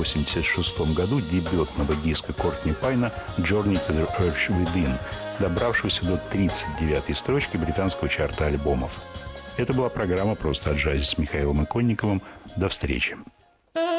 1986 году дебютного диска Кортни Пайна «Journey to the Urge Within», добравшегося до 39-й строчки британского чарта альбомов. Это была программа «Просто о джазе» с Михаилом Иконниковым. До встречи.